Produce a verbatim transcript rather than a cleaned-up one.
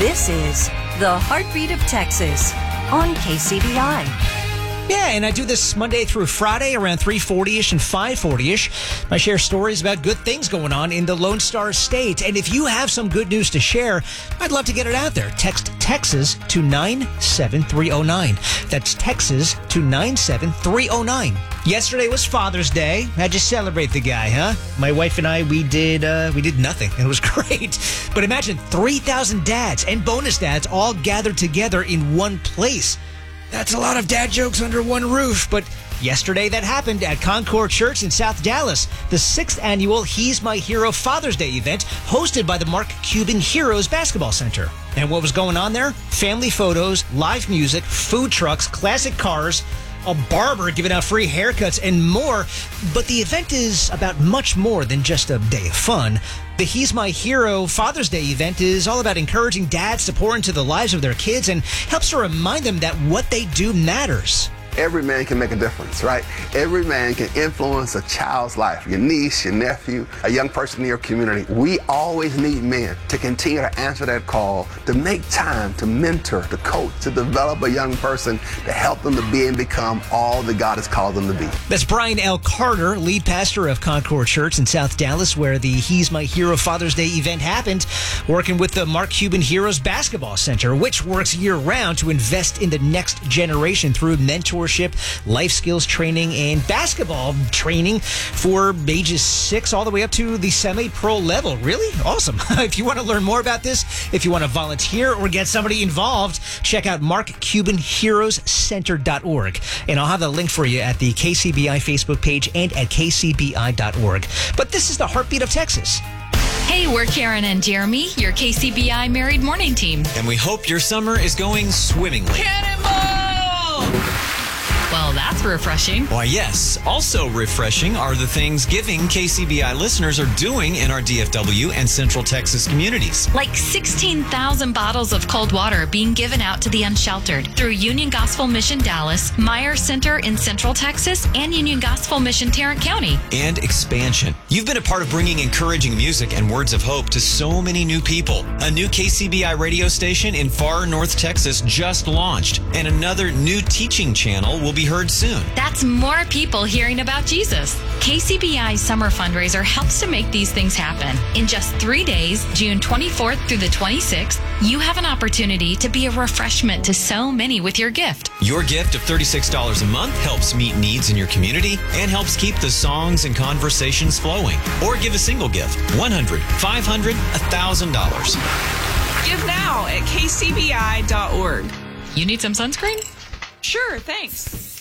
This is the Heartbeat of Texas on K C B I. Yeah, and I do this Monday through Friday around three forty-ish and five forty-ish. I share stories about good things going on in the Lone Star State. And if you have some good news to share, I'd love to get it out there. Text Texas to nine seven three oh nine. That's Texas to nine seven three oh nine. Yesterday was Father's Day. How'd you celebrate the guy, huh? My wife and I, we did uh, we did nothing. It was great. But imagine three thousand dads and bonus dads all gathered together in one place. That's a lot of dad jokes under one roof, but yesterday that happened at Concord Church in South Dallas, the sixth annual He's My Hero Father's Day event hosted by the Mark Cuban Heroes Basketball Center. And what was going on there? Family photos, live music, food trucks, classic cars, a barber giving out free haircuts, and more. But the event is about much more than just a day of fun. The He's My Hero Father's Day event is all about encouraging dads to pour into the lives of their kids and helps to remind them that what they do matters. Every man can make a difference, right? Every man can influence a child's life, your niece, your nephew, a young person in your community. We always need men to continue to answer that call, to make time, to mentor, to coach, to develop a young person, to help them to be and become all that God has called them to be. That's Brian L. Carter, lead pastor of Concord Church in South Dallas, where the He's My Hero Father's Day event happened, working with the Mark Cuban Heroes Basketball Center, which works year-round to invest in the next generation through mentorship, life skills training, and basketball training for ages six all the way up to the semi-pro level. Really? Awesome. If you want to learn more about this, if you want to volunteer or get somebody involved, check out mark cuban heroes center dot org. And I'll have the link for you at the K C B I Facebook page and at k c b i dot org. But this is the Heartbeat of Texas. Hey, we're Karen and Jeremy, your K C B I Married Morning Team. And we hope your summer is going swimmingly. Cannonball! Well, that's refreshing. Why, yes. Also refreshing are the things giving K C B I listeners are doing in our D F W and Central Texas communities. Like sixteen thousand bottles of cold water being given out to the unsheltered through Union Gospel Mission Dallas, Meyer Center in Central Texas, and Union Gospel Mission Tarrant County. And expansion. You've been a part of bringing encouraging music and words of hope to so many new people. A new K C B I radio station in far North Texas just launched, and another new teaching channel will be heard soon. That's more people hearing about Jesus. K C B I's summer fundraiser helps to make these things happen. In just three days, June twenty-fourth through the twenty-sixth, you have an opportunity to be a refreshment to so many with your gift. Your gift of thirty-six dollars a month helps meet needs in your community and helps keep the songs and conversations flowing. Or give a single gift, one hundred dollars, five hundred dollars, one thousand dollars. Give now at k c b i dot org. You need some sunscreen? Sure, thanks.